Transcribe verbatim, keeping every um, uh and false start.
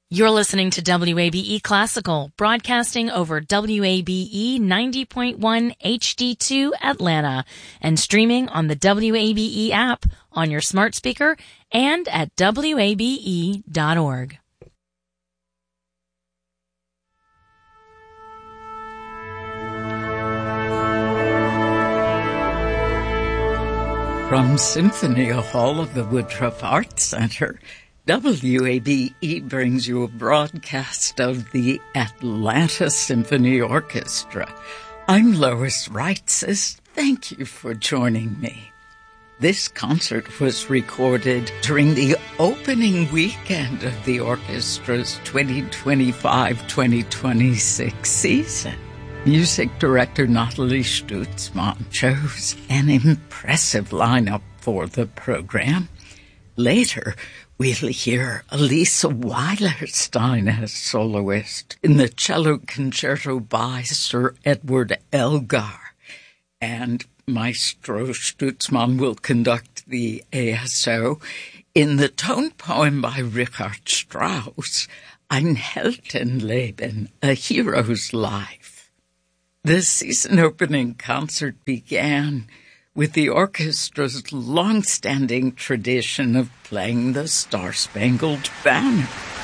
You're listening to W A B E Classical, broadcasting over W A B E ninety point one H D two Atlanta and streaming on the W A B E app on your smart speaker and at W A B E dot org. From Symphony Hall of the Woodruff Arts Center, W A B E brings you a broadcast of the Atlanta Symphony Orchestra. I'm Lois Reitzes. Thank you for joining me. This concert was recorded during the opening weekend of the orchestra's twenty twenty-five twenty twenty-six season. Music director Nathalie Stutzman chose an impressive lineup for the program. Later, we'll hear Elisa Weilerstein as soloist in the cello concerto by Sir Edward Elgar. And Maestro Stutzman will conduct the A S O in the tone poem by Richard Strauss, Ein Heldenleben, A Hero's Life. The season-opening concert began with the orchestra's long-standing tradition of playing the Star-Spangled Banner.